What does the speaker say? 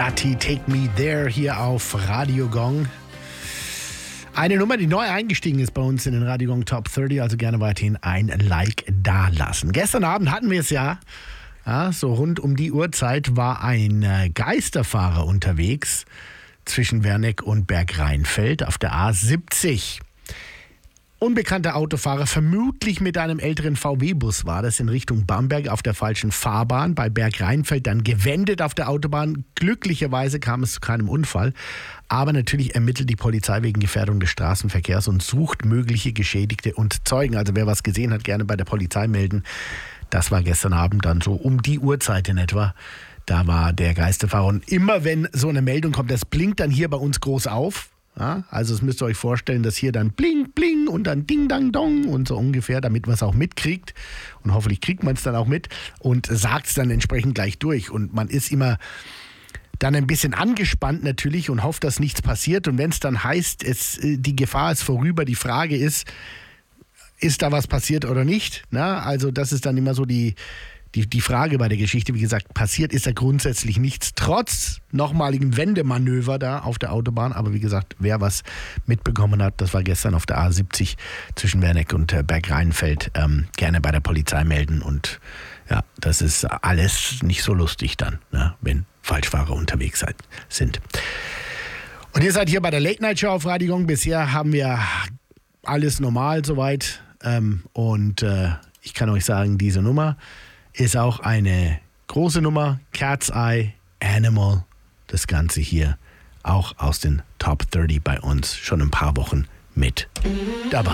Dati, Take Me There hier auf Radio Gong. Eine Nummer, die neu eingestiegen ist bei uns in den Radio Gong Top 30, also gerne weiterhin ein Like dalassen. Gestern Abend hatten wir es ja, so rund um die Uhrzeit war ein Geisterfahrer unterwegs zwischen Werneck und Bergrheinfeld auf der A70. Unbekannter Autofahrer, vermutlich mit einem älteren VW-Bus war das, in Richtung Bamberg auf der falschen Fahrbahn, bei Bergrheinfeld dann gewendet auf der Autobahn. Glücklicherweise kam es zu keinem Unfall, aber natürlich ermittelt die Polizei wegen Gefährdung des Straßenverkehrs und sucht mögliche Geschädigte und Zeugen. Also wer was gesehen hat, gerne bei der Polizei melden. Das war gestern Abend dann so um die Uhrzeit in etwa. Da war der Geisterfahrer und immer wenn so eine Meldung kommt, das blinkt dann hier bei uns groß auf. Ja, also das müsst ihr euch vorstellen, dass hier dann bling, bling und dann ding, dang, dong und so ungefähr, damit man es auch mitkriegt. Und hoffentlich kriegt man es dann auch mit und sagt es dann entsprechend gleich durch. Und man ist immer dann ein bisschen angespannt natürlich und hofft, dass nichts passiert. Und wenn es dann heißt, die Gefahr ist vorüber, die Frage ist da was passiert oder nicht? Na, also das ist dann immer so die Frage bei der Geschichte. Wie gesagt, passiert ist da grundsätzlich nichts, trotz nochmaligen Wendemanöver da auf der Autobahn. Aber wie gesagt, wer was mitbekommen hat, das war gestern auf der A70 zwischen Werneck und Bergrheinfeld, gerne bei der Polizei melden. Und ja, das ist alles nicht so lustig dann, ne, wenn Falschfahrer unterwegs sind. Und ihr seid hier bei der Late Night Show auf Radio Gong. Bisher haben wir alles normal soweit. Und ich kann euch sagen, diese Nummer ist auch eine große Nummer. Cat's Eye, Animal. Das Ganze hier auch aus den Top 30 bei uns schon ein paar Wochen mit dabei.